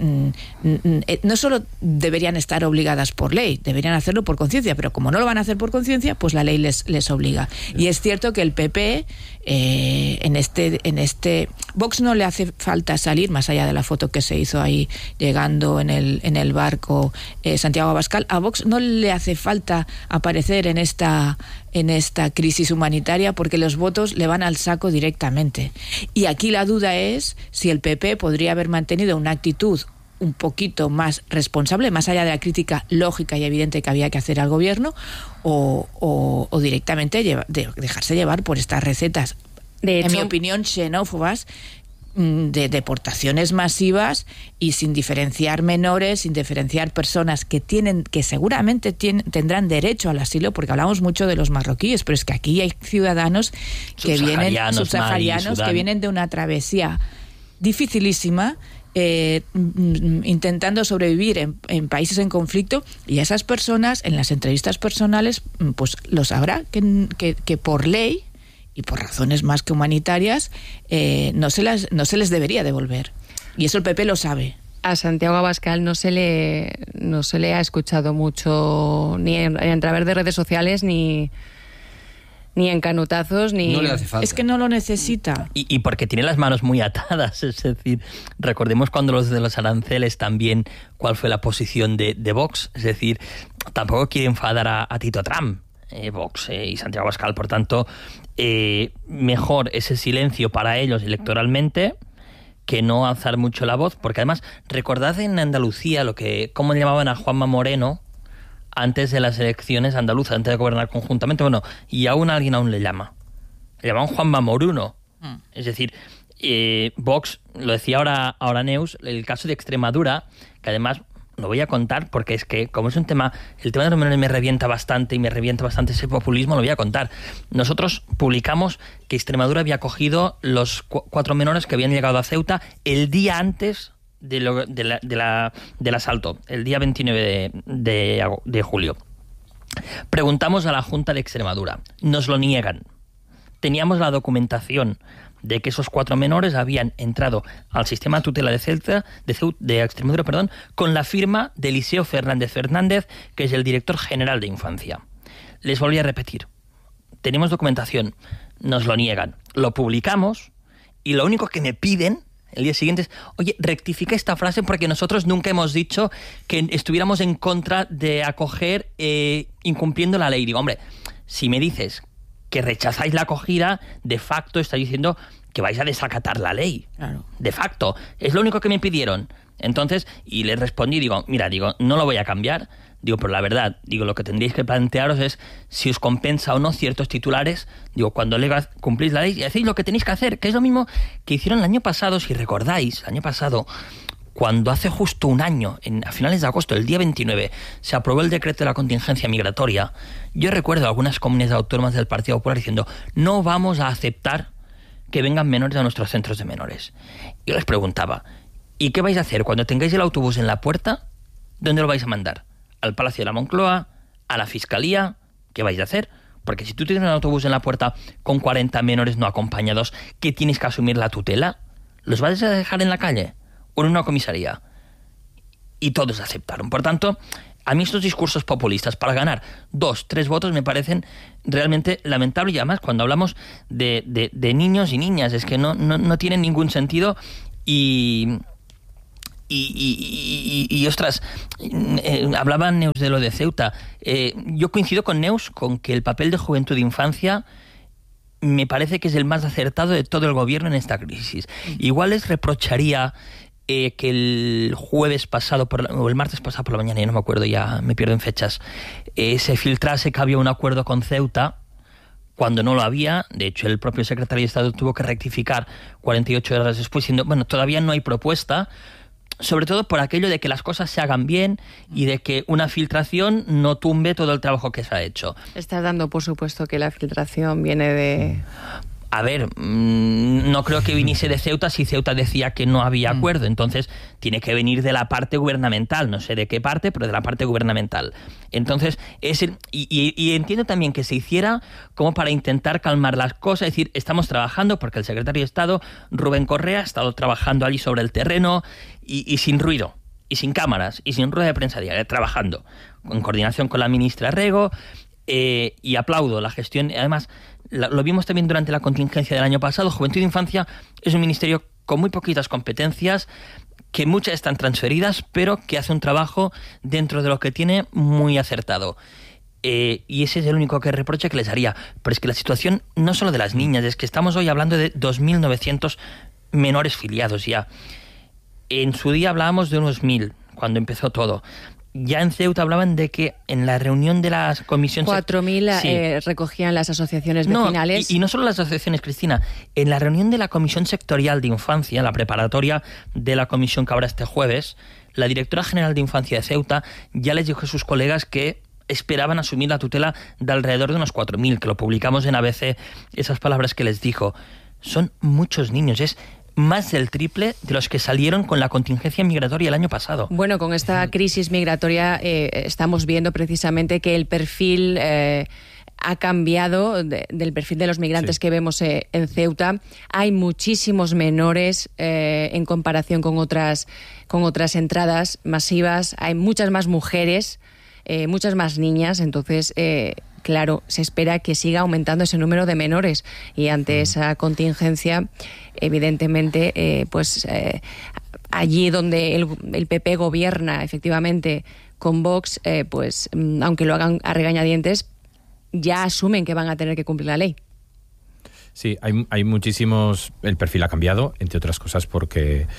no solo deberían estar obligadas por ley, deberían hacerlo por conciencia, pero como no lo van a hacer por conciencia, pues la ley les, les obliga. Y es cierto que el P P, eh, en este en este Vox no le hace falta salir, más allá de la foto que se hizo ahí llegando en el, en el barco eh, Santiago Abascal, a Vox no le hace falta aparecer en esta en esta crisis humanitaria porque los votos le van al saco directamente. Y aquí la duda es si el P P podría haber mantenido una actitud un poquito más responsable, más allá de la crítica lógica y evidente que había que hacer al gobierno, o, o, o directamente lleva, de, dejarse llevar por estas recetas, de hecho, en mi opinión, xenófobas, de deportaciones masivas y sin diferenciar menores, sin diferenciar personas que tienen, que seguramente tienen, tendrán derecho al asilo, porque hablamos mucho de los marroquíes, pero es que aquí hay ciudadanos que vienen, subsaharianos, que vienen de una travesía dificilísima, eh, intentando sobrevivir en, en países en conflicto, y esas personas, en las entrevistas personales, pues lo sabrá que, que, que por ley y por razones más que humanitarias, eh, no se las, no se les debería devolver. Y eso el P P lo sabe. A Santiago Abascal no se le no se le ha escuchado mucho, ni en, en a través de redes sociales, ni, ni en canutazos, ni... No le hace falta. Es que no lo necesita. Y, y porque tiene las manos muy atadas, es decir, recordemos cuando los de los aranceles también, cuál fue la posición de, de Vox, es decir, tampoco quiere enfadar a, a Tito Trump. Eh, Vox eh, y Santiago Abascal, por tanto, eh, mejor ese silencio para ellos electoralmente que no alzar mucho la voz, porque además, recordad en Andalucía lo que cómo llamaban a Juanma Moreno antes de las elecciones andaluzas, antes de gobernar conjuntamente, bueno, y aún alguien aún le llama, le llamaban Juanma Moruno, mm. es decir, eh, Vox, lo decía ahora, ahora Neus, el caso de Extremadura, que además lo voy a contar porque es que, como es un tema, el tema de los menores me revienta bastante y me revienta bastante ese populismo, lo voy a contar. Nosotros publicamos que Extremadura había cogido los cu- cuatro menores que habían llegado a Ceuta el día antes de lo, de la, de la, del asalto, el día veintinueve de, de, de julio. Preguntamos a la Junta de Extremadura, nos lo niegan. Teníamos la documentación de que esos cuatro menores habían entrado al sistema de tutela de Ceuta, de, Ceuta, de Extremadura, perdón, con la firma de Eliseo Fernández Fernández, que es el director general de Infancia. Les volví a repetir, tenemos documentación, nos lo niegan, lo publicamos y lo único que me piden el día siguiente es, oye, rectifica esta frase porque nosotros nunca hemos dicho que estuviéramos en contra de acoger eh, incumpliendo la ley. Digo, hombre, si me dices que rechazáis la acogida, de facto estáis diciendo que vais a desacatar la ley. Claro. De facto. Es lo único que me pidieron. Entonces, y les respondí, digo, mira, digo, no lo voy a cambiar. Digo, pero la verdad, digo, lo que tendríais que plantearos es si os compensa o no ciertos titulares. Digo, cuando legas, cumplís la ley y hacéis lo que tenéis que hacer, que es lo mismo que hicieron el año pasado, si recordáis, el año pasado, cuando hace justo un año, en, a finales de agosto, el día veintinueve, se aprobó el decreto de la contingencia migratoria, yo recuerdo a algunas comunidades autónomas del Partido Popular diciendo, no vamos a aceptar que vengan menores a nuestros centros de menores. Yo les preguntaba, ¿y qué vais a hacer cuando tengáis el autobús en la puerta? ¿Dónde lo vais a mandar? ¿Al Palacio de la Moncloa? ¿A la Fiscalía? ¿Qué vais a hacer? Porque si tú tienes un autobús en la puerta con cuarenta menores no acompañados, ¿qué tienes que asumir la tutela? ¿Los vas a dejar en la calle? ¿O en una comisaría? Y todos aceptaron. Por tanto, a mí estos discursos populistas para ganar dos, tres votos me parecen realmente lamentables. Y además, cuando hablamos de, de, de niños y niñas, es que no, no, no tienen ningún sentido. Y... Y, y, y, y, y ostras, eh, hablaba Neus de lo de Ceuta. Eh, yo coincido con Neus con que el papel de Juventud e Infancia me parece que es el más acertado de todo el gobierno en esta crisis. Igual les reprocharía eh, que el jueves pasado, por la, o el martes pasado por la mañana, ya no me acuerdo, ya me pierdo en fechas, eh, se filtrase que había un acuerdo con Ceuta, cuando no lo había. De hecho, el propio secretario de Estado tuvo que rectificar cuarenta y ocho horas después, diciendo, bueno, todavía no hay propuesta, sobre todo por aquello de que las cosas se hagan bien y de que una filtración no tumbe todo el trabajo que se ha hecho. Estás dando por supuesto que la filtración viene de... A ver, no creo que viniese de Ceuta si Ceuta decía que no había acuerdo. Entonces, tiene que venir de la parte gubernamental. No sé de qué parte, pero de la parte gubernamental. Entonces, es el, y, y, y entiendo también que se hiciera como para intentar calmar las cosas. Es decir, estamos trabajando porque el secretario de Estado, Rubén Correa, ha estado trabajando allí sobre el terreno y, y sin ruido, y sin cámaras, y sin rueda de prensa diaria, trabajando en coordinación con la ministra Rego. Eh, y aplaudo la gestión. Además, la, lo vimos también durante la contingencia del año pasado. Juventud e Infancia es un ministerio con muy poquitas competencias, que muchas están transferidas, pero que hace un trabajo dentro de lo que tiene muy acertado. Eh, y ese es el único que reproche que les haría. Pero es que la situación no solo de las niñas, es que estamos hoy hablando de dos mil novecientos menores filiados ya. En su día hablábamos de unos mil, cuando empezó todo. Ya en Ceuta hablaban de que en la reunión de la comisión... cuatro mil sí. eh, recogían las asociaciones vecinales. No, y, y no solo las asociaciones, Cristina. En la reunión de la Comisión Sectorial de Infancia, la preparatoria de la comisión que habrá este jueves, la directora general de Infancia de Ceuta ya les dijo a sus colegas que esperaban asumir la tutela de alrededor de unos cuatro mil, que lo publicamos en A B C, esas palabras que les dijo. Son muchos niños, es... más del triple de los que salieron con la contingencia migratoria el año pasado. Bueno, con esta crisis migratoria eh, estamos viendo precisamente que el perfil eh, ha cambiado de, del perfil de los migrantes sí. que vemos eh, en Ceuta. Hay muchísimos menores eh, en comparación con otras, con otras entradas masivas. Hay muchas más mujeres, eh, muchas más niñas. Entonces... Eh, Claro, se espera que siga aumentando ese número de menores y ante esa contingencia, evidentemente, eh, pues eh, allí donde el, el P P gobierna efectivamente con Vox, eh, pues aunque lo hagan a regañadientes, ya asumen que van a tener que cumplir la ley. Sí, hay, hay muchísimos... El perfil ha cambiado, entre otras cosas porque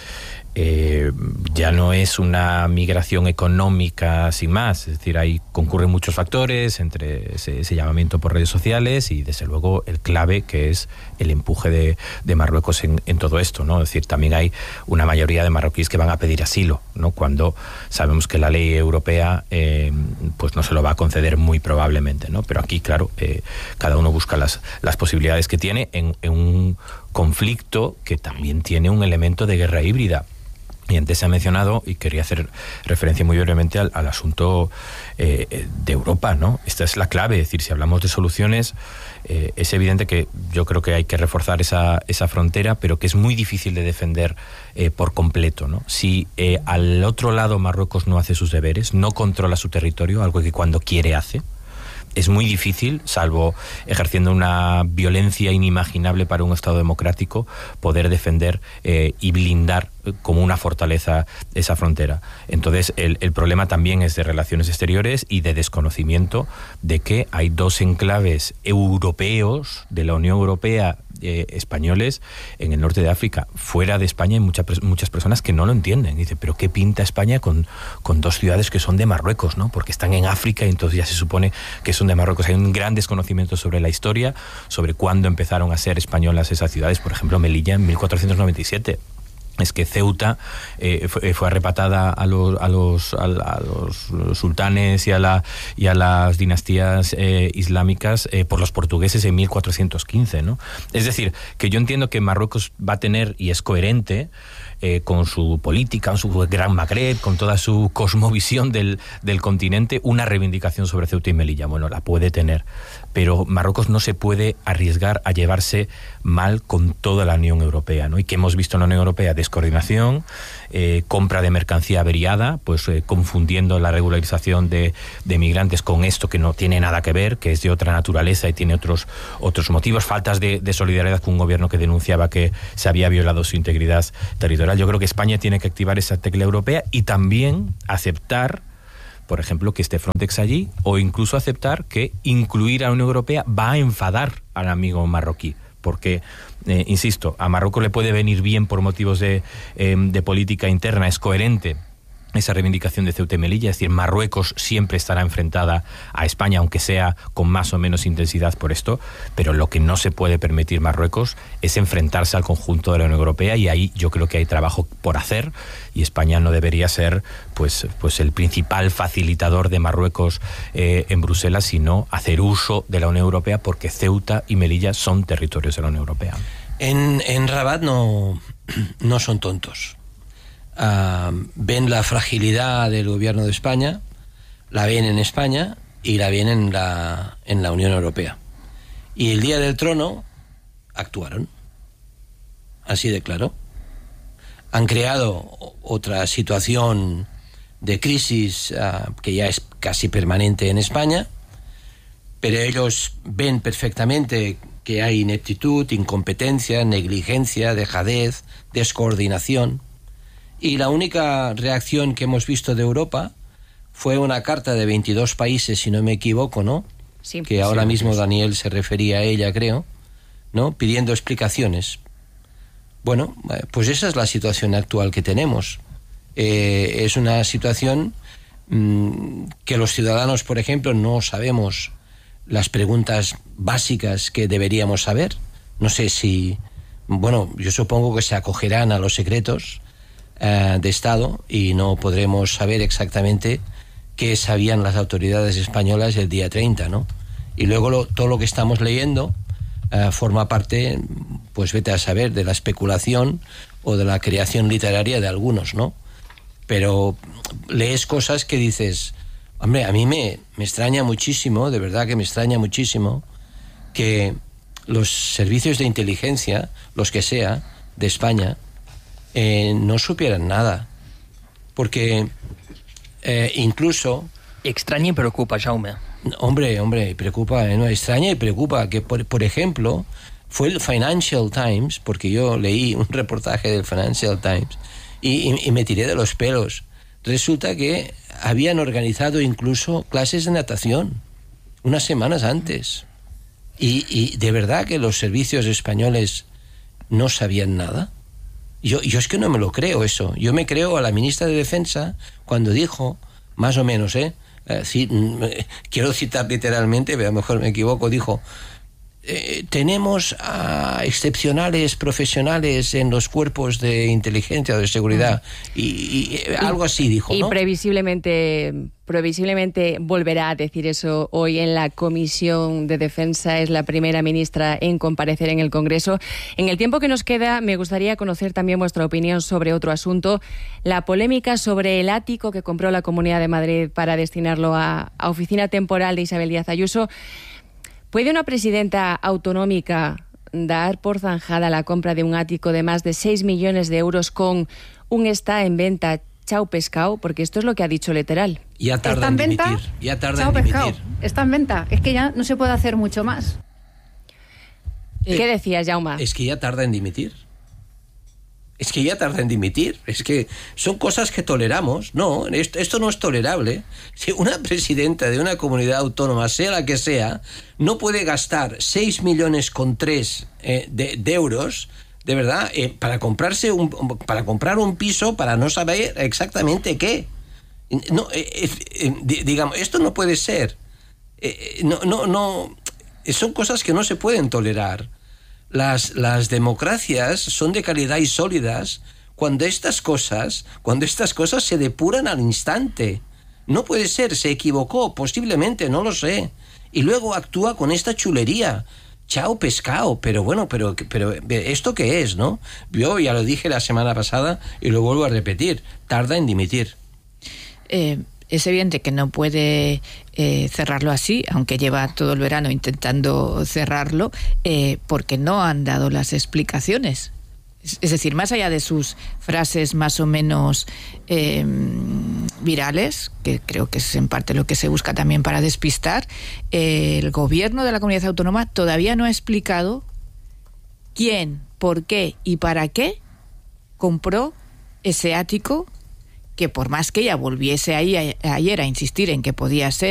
eh, ya no es una migración económica sin más. Es decir, ahí concurren muchos factores entre ese, ese llamamiento por redes sociales y, desde luego, el clave que es el empuje de, de Marruecos en, en todo esto, ¿no? Es decir, también hay una mayoría de marroquíes que van a pedir asilo, ¿no? Cuando sabemos que la ley europea eh, pues no se lo va a conceder muy probablemente, ¿no? Pero aquí, claro, eh, cada uno busca las, las posibilidades que tiene en, en un conflicto que también tiene un elemento de guerra híbrida. Y antes se ha mencionado, y quería hacer referencia muy brevemente al, al asunto eh, de Europa, ¿no? Esta es la clave, es decir, si hablamos de soluciones, eh, es evidente que yo creo que hay que reforzar esa, esa frontera, pero que es muy difícil de defender eh, por completo, ¿no? Si eh, al otro lado Marruecos no hace sus deberes, no controla su territorio, algo que cuando quiere hace, es muy difícil, salvo ejerciendo una violencia inimaginable para un Estado democrático, poder defender eh, y blindar como una fortaleza esa frontera. Entonces, el, el problema también es de relaciones exteriores y de desconocimiento de que hay dos enclaves europeos de la Unión Europea eh, españoles en el norte de África. Fuera de España hay mucha, muchas personas que no lo entienden. Dicen, pero ¿qué pinta España con, con dos ciudades que son de Marruecos, ¿no? Porque están en África y entonces ya se supone que son de Marruecos. Hay un gran desconocimiento sobre la historia, sobre cuándo empezaron a ser españolas esas ciudades. Por ejemplo, Melilla en mil cuatrocientos noventa y siete. Es que Ceuta eh, fue, fue arrebatada a los, a los, a los sultanes y a, la, y a las dinastías eh, islámicas eh, por los portugueses en mil cuatrocientos quince, ¿no? Es decir, que yo entiendo que Marruecos va a tener, y es coherente, Eh, con su política, con su gran Magreb, con toda su cosmovisión del, del continente, una reivindicación sobre Ceuta y Melilla. Bueno, la puede tener, pero Marruecos no se puede arriesgar a llevarse mal con toda la Unión Europea, ¿no? Y que hemos visto en la Unión Europea descoordinación, eh, compra de mercancía averiada, pues eh, confundiendo la regularización de, de migrantes con esto que no tiene nada que ver, que es de otra naturaleza y tiene otros, otros motivos, faltas de, de solidaridad con un gobierno que denunciaba que se había violado su integridad territorial. Yo creo que España tiene que activar esa tecla europea y también aceptar, por ejemplo, que esté Frontex allí, o incluso aceptar que incluir a la Unión Europea va a enfadar al amigo marroquí. Porque, eh, insisto, a Marruecos le puede venir bien por motivos de, eh, de política interna, es coherente esa reivindicación de Ceuta y Melilla, es decir, Marruecos siempre estará enfrentada a España, aunque sea con más o menos intensidad por esto, pero lo que no se puede permitir Marruecos es enfrentarse al conjunto de la Unión Europea, y ahí yo creo que hay trabajo por hacer, y España no debería ser pues, pues el principal facilitador de Marruecos eh, en Bruselas, sino hacer uso de la Unión Europea, porque Ceuta y Melilla son territorios de la Unión Europea. En, en Rabat no, no son tontos. Uh, ven la fragilidad del gobierno de España, la ven en España y la ven en la, en la Unión Europea. Y el día del trono actuaron, así de claro. Han creado otra situación de crisis uh, que ya es casi permanente en España, pero ellos ven perfectamente que hay ineptitud, incompetencia, negligencia, dejadez, descoordinación. Y la única reacción que hemos visto de Europa fue una carta de veintidós países, si no me equivoco, ¿no? Sí, que ahora sí, mismo sí. Daniel se refería a ella, creo, ¿no? Pidiendo explicaciones. Bueno, pues esa es la situación actual que tenemos. Eh, es una situación mmm, que los ciudadanos, por ejemplo, no sabemos las preguntas básicas que deberíamos saber. No sé si... Bueno, yo supongo que se acogerán a los secretos de Estado y no podremos saber exactamente qué sabían las autoridades españolas el día treinta, ¿no? Y luego lo, todo lo que estamos leyendo uh, forma parte, pues vete a saber, de la especulación o de la creación literaria de algunos, ¿no? Pero lees cosas que dices, hombre, a mí me, me extraña muchísimo, de verdad que me extraña muchísimo, que los servicios de inteligencia, los que sea, de España, Eh, no supieran nada, porque eh, incluso... Extraña y preocupa, Jaume. Hombre, hombre, preocupa, ¿eh? No, extraña y preocupa que, por, por ejemplo, fue el Financial Times, porque yo leí un reportaje del Financial Times y, y, y me tiré de los pelos. Resulta que habían organizado incluso clases de natación unas semanas antes, y, y de verdad que los servicios españoles no sabían nada. Yo, yo es que no me lo creo eso. Yo me creo a la ministra de Defensa cuando dijo, más o menos, ¿eh? eh sí, eh, quiero citar literalmente, pero a lo mejor me equivoco, dijo, eh, tenemos a excepcionales profesionales en los cuerpos de inteligencia o de seguridad, mm. y, y, y algo así dijo, y ¿no? previsiblemente, previsiblemente volverá a decir eso hoy en la Comisión de Defensa. Es la primera ministra en comparecer en el Congreso. En el tiempo que nos queda, me gustaría conocer también vuestra opinión sobre otro asunto, la polémica sobre el ático que compró la Comunidad de Madrid para destinarlo a, a oficina temporal de Isabel Díaz Ayuso. ¿Puede una presidenta autonómica dar por zanjada la compra de un ático de más de seis millones de euros con un está en venta, chao pescado? Porque esto es lo que ha dicho literal. Ya tarda en dimitir. Ya tarda en dimitir. Está en venta. Es que ya no se puede hacer mucho más. ¿Qué decías, Jaume? Es que ya tarda en dimitir. Es que ya tarda en dimitir. Es que son cosas que toleramos. No, esto, esto no es tolerable. Si una presidenta de una comunidad autónoma, sea la que sea, no puede gastar seis millones con tres eh, de, de euros, de verdad, eh, para comprarse un, para comprar un piso para no saber exactamente qué. No, eh, eh, digamos, esto no puede ser. Eh, no, no, no. Son cosas que no se pueden tolerar. Las, las democracias son de calidad y sólidas cuando estas cosas, cuando estas cosas se depuran al instante. No puede ser, se equivocó, posiblemente, no lo sé. Y luego actúa con esta chulería. Chao pescado, pero bueno, pero, pero ¿esto qué es, no? Yo ya lo dije la semana pasada y lo vuelvo a repetir, tarda en dimitir. Eh, es evidente que no puede eh, cerrarlo así, aunque lleva todo el verano intentando cerrarlo, eh, porque no han dado las explicaciones. Es, es decir, más allá de sus frases más o menos eh, virales, que creo que es en parte lo que se busca también para despistar, eh, el gobierno de la comunidad autónoma todavía no ha explicado quién, por qué y para qué compró ese ático, que por más que ella volviese ahí a, ayer a insistir en que podía ser